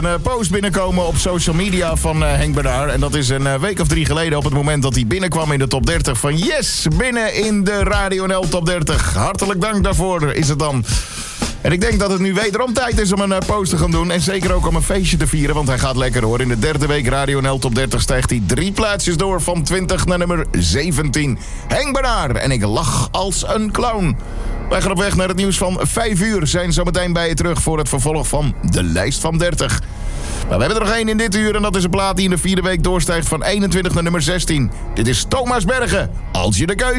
Een post binnenkomen op social media van Henk Bernard. En dat is een week of 3 geleden op het moment dat hij binnenkwam in de top 30. Van yes, binnen in de Radio NL top 30. Hartelijk dank daarvoor is het dan. En ik denk dat het nu wederom tijd is om een post te gaan doen. En zeker ook om een feestje te vieren, want hij gaat lekker hoor. In de 3e week Radio NL top 30 stijgt hij 3 plaatsjes door van 20 naar nummer 17. Henk Bernard en ik lach als een clown. Wij gaan op weg naar het nieuws van 5 uur. Zijn zo meteen bij je terug voor het vervolg van de lijst van 30. Maar we hebben er nog 1 in dit uur en dat is een plaat die in de 4e week doorstijgt van 21 naar nummer 16. Dit is Thomas Bergen, als je de keuze